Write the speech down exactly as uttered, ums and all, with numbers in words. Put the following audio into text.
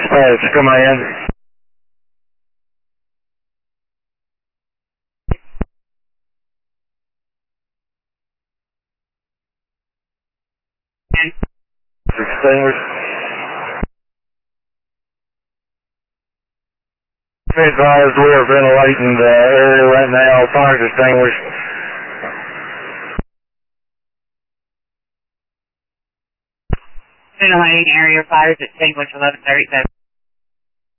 dispatch, command. Extinguished. Be advised, we are ventilating the area right now. Fire's extinguished. Ventilating area, fires extinguished, eleven thirty-seven.